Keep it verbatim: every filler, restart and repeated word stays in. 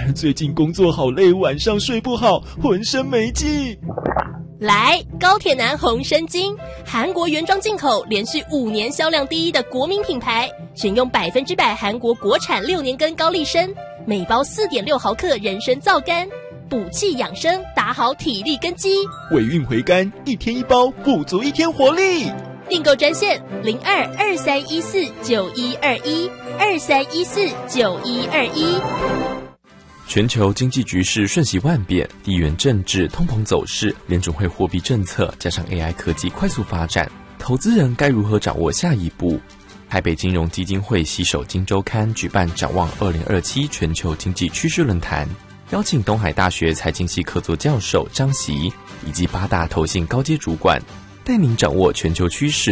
最近工作好累，晚上睡不好，浑身没劲。 来，高铁男红参精，韩国原装进口，连续五年销量第一的国民品牌，选用百分之百韩国国产六年根高丽参，每包四点六毫克人参皂苷，补气养生，打好体力根基。 尾韵回甘，一天一包，补足一天活力。 订购专线零二二三一四九一二一二三一四九一二一。 全球经济局势瞬息万变，地缘政治、通膨走势、联准会货币政策，加上 A I 科技快速发展，投资人该如何掌握下一步？台北金融基金会携手金周刊举办展望二零二七全球经济趋势论坛，邀请东海大学财经系客座教授张席以及八大投信高阶主管，带您掌握全球趋势。